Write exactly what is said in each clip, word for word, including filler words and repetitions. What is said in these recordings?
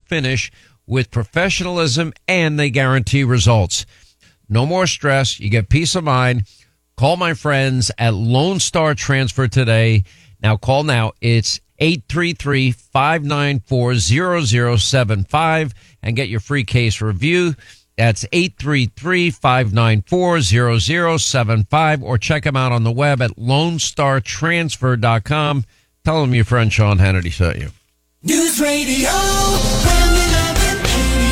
finish with professionalism, and they guarantee results. No more stress. You get peace of mind. Call my friends at Lone Star Transfer today. Now call now. It's eight three three, five nine four, zero zero seven five and get your free case review. That's eight three three, five nine four, zero zero seven five, or check them out on the web at lone star transfer dot com. Tell them your friend Sean Hannity sent you. News Radio eleven eighty.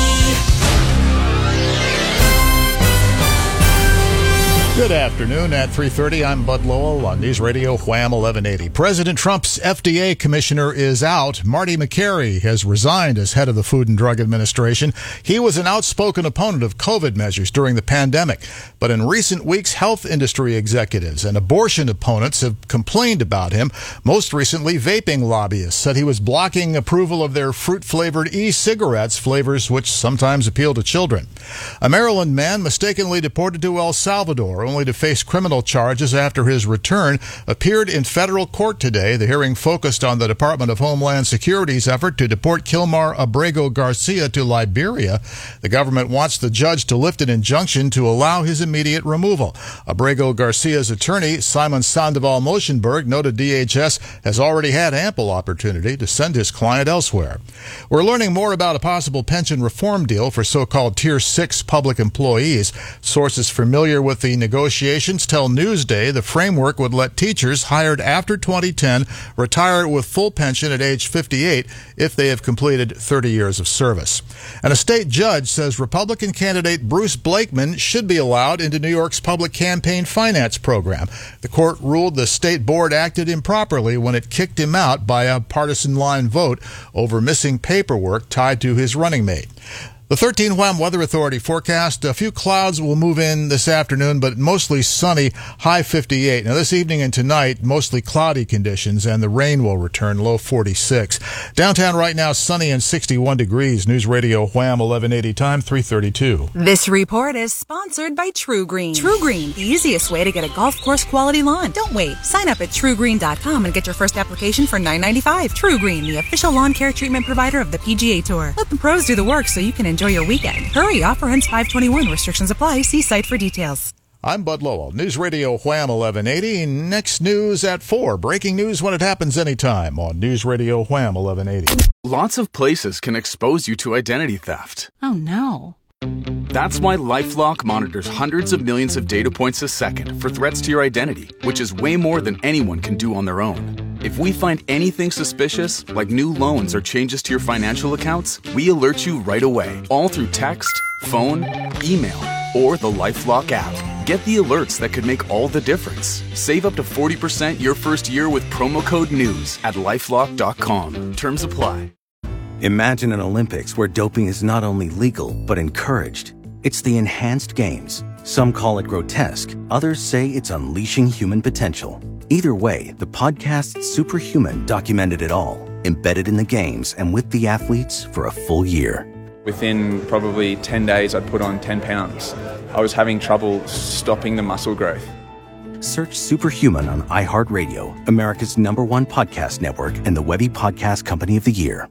Good afternoon. At three thirty, I'm Bud Lowell on News Radio Wham eleven eighty. President Trump's F D A commissioner is out. Marty Makary has resigned as head of the Food and Drug Administration. He was an outspoken opponent of COVID measures during the pandemic. But in recent weeks, health industry executives and abortion opponents have complained about him. Most recently, vaping lobbyists said he was blocking approval of their fruit-flavored e-cigarettes, flavors which sometimes appeal to children. A Maryland man mistakenly deported to El Salvador, only to face criminal charges after his return, appeared in federal court today. The hearing focused on the Department of Homeland Security's effort to deport Kilmar Abrego Garcia to Liberia. The government wants the judge to lift an injunction to allow his immediate removal. Abrego Garcia's attorney, Simon Sandoval Moshenberg, noted D H S has already had ample opportunity to send his client elsewhere. We're learning more about a possible pension reform deal for so-called Tier six public employees. Sources familiar with the negotiations tell Newsday the framework would let teachers hired after twenty ten retire with full pension at age fifty-eight if they have completed thirty years of service. And a state judge says Republican candidate Bruce Blakeman should be allowed into New York's public campaign finance program. The court ruled the state board acted improperly when it kicked him out by a partisan line vote over missing paperwork tied to his running mate. The thirteen Wham Weather Authority forecast, a few clouds will move in this afternoon, but mostly sunny, high fifty-eight. Now this evening and tonight, mostly cloudy conditions, and the rain will return, low forty-six. Downtown right now, sunny and sixty-one degrees. News Radio Wham eleven eighty, time three thirty-two. This report is sponsored by True Green. True Green, the easiest way to get a golf course quality lawn. Don't wait. Sign up at true green dot com and get your first application for nine ninety-five. True Green, the official lawn care treatment provider of the P G A Tour. Let the pros do the work so you can enjoy your weekend. Hurry, offer ends five twenty-one. Restrictions apply. See site for details. I'm Bud Lowell. News Radio Wham eleven eighty. Next news at four. Breaking news when it happens anytime on News Radio Wham eleven eighty. Lots of places can expose you to identity theft. Oh no. That's why LifeLock monitors hundreds of millions of data points a second for threats to your identity, which is way more than anyone can do on their own. If we find anything suspicious, like new loans or changes to your financial accounts, we alert you right away, all through text, phone, email, or the LifeLock app. Get the alerts that could make all the difference. Save up to forty percent your first year with promo code NEWS at lifelock dot com. Terms apply. Imagine an Olympics where doping is not only legal, but encouraged. It's the Enhanced Games. Some call it grotesque. Others say it's unleashing human potential. Either way, the podcast Superhuman documented it all, embedded in the games and with the athletes for a full year. Within probably ten days, I'd put on ten pounds. I was having trouble stopping the muscle growth. Search Superhuman on iHeartRadio, America's number one podcast network, and the Webby Podcast Company of the Year.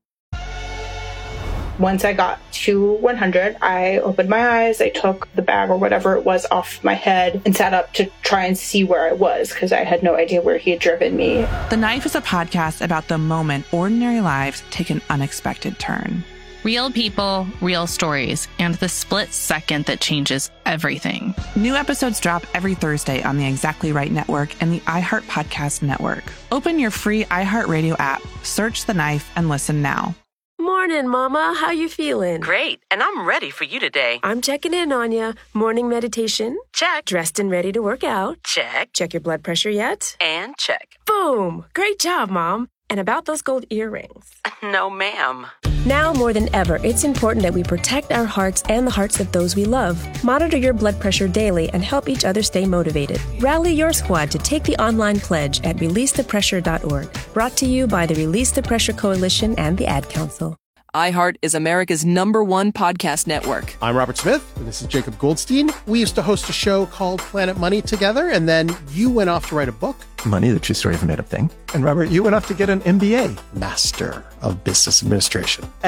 Once I got to one hundred, I opened my eyes, I took the bag or whatever it was off my head and sat up to try and see where I was because I had no idea where he had driven me. The Knife is a podcast about the moment ordinary lives take an unexpected turn. Real people, real stories, and the split second that changes everything. New episodes drop every Thursday on the Exactly Right Network and the iHeart Podcast Network. Open your free iHeartRadio app, search The Knife, and listen now. Morning, Mama. How you feeling? Great, and I'm ready for you today. I'm checking in on you. Morning meditation? Check. Dressed and ready to work out? Check. Check your blood pressure yet? And check. Boom! Great job, Mom. And about those gold earrings? No, ma'am. Now more than ever, it's important that we protect our hearts and the hearts of those we love. Monitor your blood pressure daily and help each other stay motivated. Rally your squad to take the online pledge at release the pressure dot org. Brought to you by the Release the Pressure Coalition and the Ad Council. iHeart is America's number one podcast network. I'm Robert Smith, and this is Jacob Goldstein. We used to host a show called Planet Money together, and then you went off to write a book. Money, the true story of a made-up thing. And Robert, you went off to get an M B A, Master of Business Administration.